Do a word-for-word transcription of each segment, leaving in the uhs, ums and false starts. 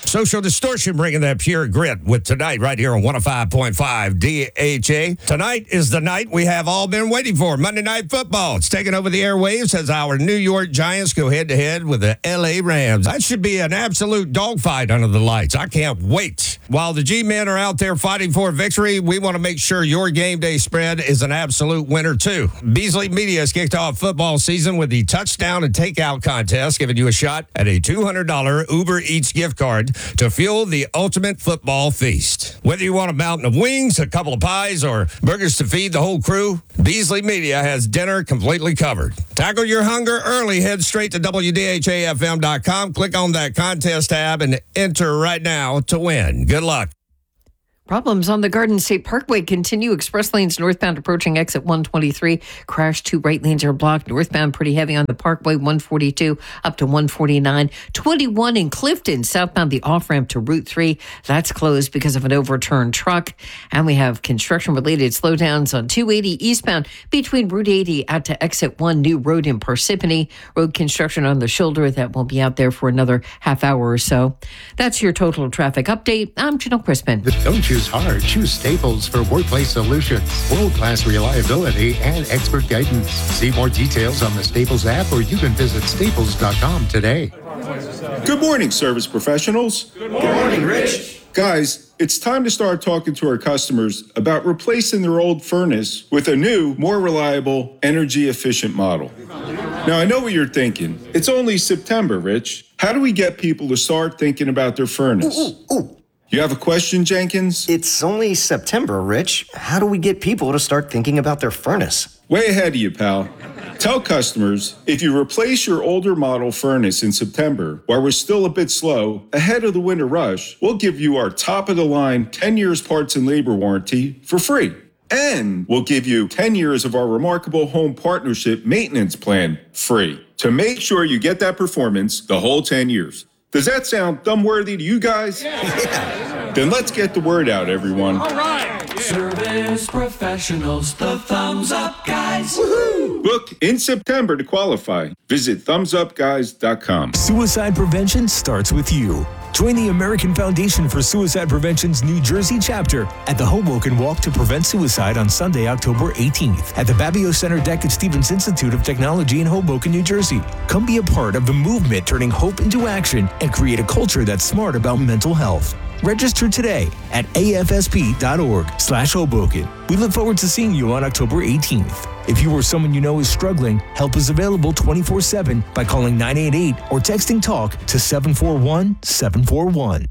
Social Distortion bringing that pure grit with tonight right here on one oh five point five D H A. Tonight is the night we have all been waiting for. Monday Night Football. It's taking over the airwaves as our New York Giants go head-to-head with the L A Rams. That should be an absolute dogfight under the lights. I can't wait. While the G-men are out there fighting for a victory, we want to make sure your game day spread is an absolute winner, too. Beasley Media has kicked off football season with the touchdown and takeout contest, giving you a shot at a two hundred dollars Uber Eats gift card to fuel the ultimate football feast. Whether you want a mountain of wings, a couple of pies, or burgers to feed the whole crew, Beasley Media has dinner completely covered. Tackle your hunger early. Head straight to W D H A F M dot com. Click on that contest tab and enter right now to win. Good luck. Problems on the Garden State Parkway continue. Express lanes northbound approaching exit one twenty-three. Crash, two right lanes are blocked. Northbound pretty heavy on the Parkway, one forty-two up to one forty-nine. twenty-one in Clifton, southbound the off-ramp to Route three. That's closed because of an overturned truck. And we have construction-related slowdowns on two eighty eastbound between Route eighty out to exit one, New Road in Parsippany. Road construction on the shoulder. That won't be out there for another half hour or so. That's your total traffic update. I'm Janelle Crispin. Don't you Choose hard. Choose Staples for workplace solutions. World-class reliability and expert guidance. See more details on the Staples app, or you can visit staples dot com today. Good morning, service professionals. Good morning, Rich. Guys, it's time to start talking to our customers about replacing their old furnace with a new, more reliable, energy-efficient model. Now, I know what you're thinking. It's only September, Rich. How do we get people to start thinking about their furnace? Ooh, ooh, ooh. You have a question, Jenkins? It's only September, Rich. How do we get people to start thinking about their furnace? Way ahead of you, pal. Tell customers, if you replace your older model furnace in September, while we're still a bit slow, ahead of the winter rush, we'll give you our top-of-the-line ten years parts and labor warranty for free. And we'll give you ten years of our remarkable home partnership maintenance plan free to make sure you get that performance the whole ten years. Does that sound thumb-worthy to you guys? Yeah. Then let's get the word out, everyone. All right. Yeah. Service professionals, the thumbs up guys. Woohoo! Book in September to qualify. Visit thumbs up guys dot com. Suicide prevention starts with you. Join the American Foundation for Suicide Prevention's New Jersey chapter at the Hoboken Walk to Prevent Suicide on Sunday, October eighteenth at the Babio Center deck at Stevens Institute of Technology in Hoboken, New Jersey. Come be a part of the movement turning hope into action and create a culture that's smart about mental health. Register today at A F S P dot org slash Hoboken. We look forward to seeing you on October eighteenth. If you or someone you know is struggling, help is available twenty-four seven by calling nine eight eight or texting TALK to seven four one seven four one.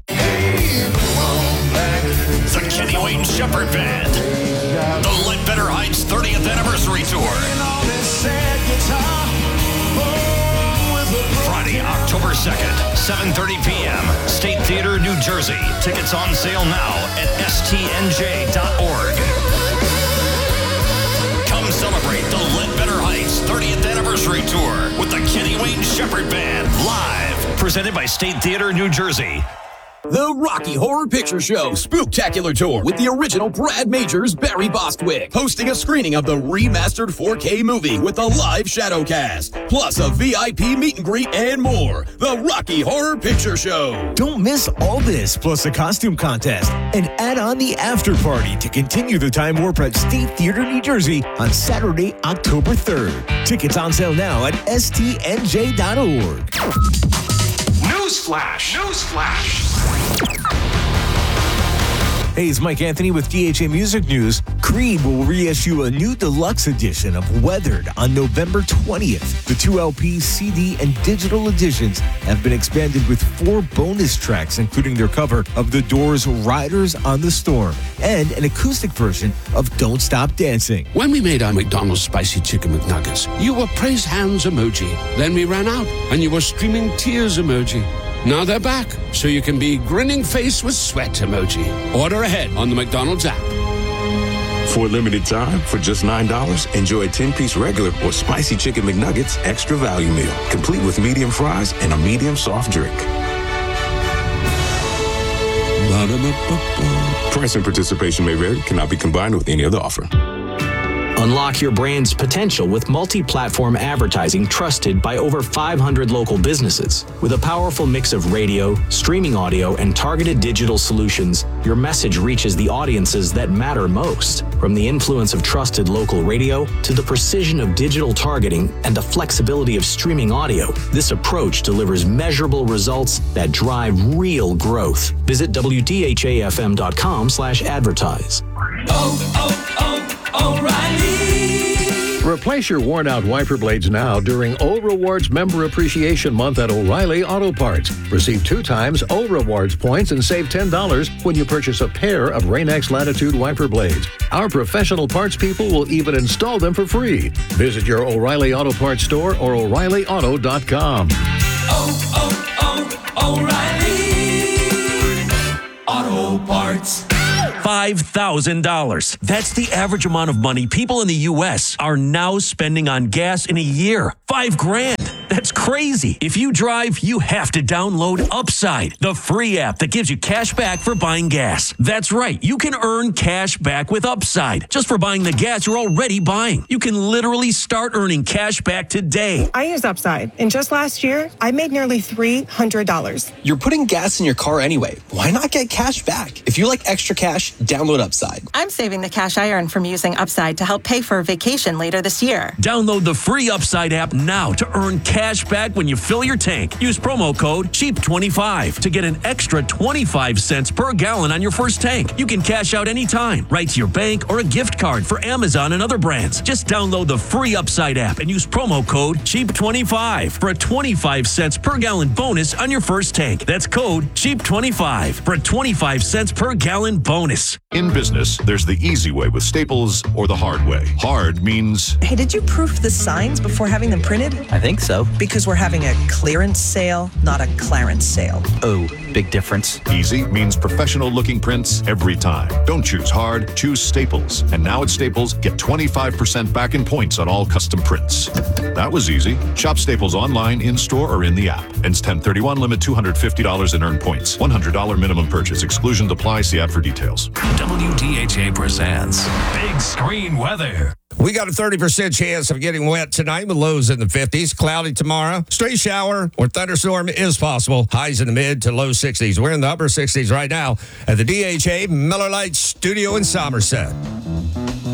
The Kenny Wayne Shepherd Band. The Ledbetter Heights thirtieth Anniversary Tour. Friday, October second, seven thirty p.m. State Theater, New Jersey. Tickets on sale now at S T N J dot org. Come celebrate the Ledbetter Heights thirtieth Anniversary Tour with the Kenny Wayne Shepherd Band live. Presented by State Theater, New Jersey. The Rocky Horror Picture Show Spooktacular Tour with the original Brad Majors, Barry Bostwick, hosting a screening of the remastered four K movie with a live shadowcast, plus a V I P meet and greet and more. The Rocky Horror Picture Show. Don't miss all this, plus a costume contest, and add on the after party to continue the time warp at State Theater, New Jersey on Saturday, October third. Tickets on sale now at S T N J dot org. Newsflash! Newsflash! Hey, it's Mike Anthony with D H A Music News. Creed will reissue a new deluxe edition of Weathered on November twentieth. The two L P, C D, and digital editions have been expanded with four bonus tracks, including their cover of The Doors' Riders on the Storm and an acoustic version of Don't Stop Dancing. When we made our McDonald's Spicy Chicken McNuggets, you were praise hands emoji. Then we ran out, and you were streaming tears emoji. Now they're back, so you can be grinning face with sweat emoji. Order ahead on the McDonald's app. For a limited time, for just nine dollars, enjoy a ten-piece regular or spicy chicken McNuggets extra value meal, complete with medium fries and a medium soft drink. Price and participation may vary, cannot be combined with any other offer. Unlock your brand's potential with multi-platform advertising trusted by over five hundred local businesses. With a powerful mix of radio, streaming audio, and targeted digital solutions, your message reaches the audiences that matter most. From the influence of trusted local radio to the precision of digital targeting and the flexibility of streaming audio, this approach delivers measurable results that drive real growth. Visit W D H A F M dot com slash advertise. Oh, oh, oh, O'Reilly. Replace your worn-out wiper blades now during O Rewards Member Appreciation Month at O'Reilly Auto Parts. Receive two times O Rewards points and save ten dollars when you purchase a pair of Rain-X Latitude wiper blades. Our professional parts people will even install them for free. Visit your O'Reilly Auto Parts store or O'Reilly Auto dot com. Oh, oh, oh, O'Reilly Auto Parts. five thousand dollars. That's the average amount of money people in the U S are now spending on gas in a year. Five grand. That's crazy. If you drive, you have to download Upside, the free app that gives you cash back for buying gas. That's right. You can earn cash back with Upside just for buying the gas you're already buying. You can literally start earning cash back today. I use Upside, and just last year, I made nearly three hundred dollars. You're putting gas in your car anyway. Why not get cash back? If you like extra cash, download Upside. I'm saving the cash I earn from using Upside to help pay for a vacation later this year. Download the free Upside app now to earn cash back when you fill your tank. Use promo code cheap twenty-five to get an extra twenty-five cents per gallon on your first tank. You can cash out anytime, right to your bank or a gift card for Amazon and other brands. Just download the free Upside app and use promo code cheap twenty-five for a twenty-five cents per gallon bonus on your first tank. That's code cheap twenty-five for a twenty-five cents per gallon bonus. In business, there's the easy way with Staples or the hard way. Hard means... Hey, did you proof the signs before having them printed? I think so. Because we're having a clearance sale, not a clarence sale. Oh, big difference. Easy means professional-looking prints every time. Don't choose hard, choose Staples. And now at Staples, get twenty-five percent back in points on all custom prints. That was easy. Shop Staples online, in-store, or in the app. Ends ten thirty-one, limit two hundred fifty dollars in earned points. one hundred dollars minimum purchase. Exclusions apply. See app for details. W D H A presents Big Screen Weather. We got a thirty percent chance of getting wet tonight with lows in the fifties. Cloudy tomorrow. Stray shower or thunderstorm is possible. Highs in the mid to low sixties. We're in the upper sixties right now at the D H A Miller Lite Studio in Somerset.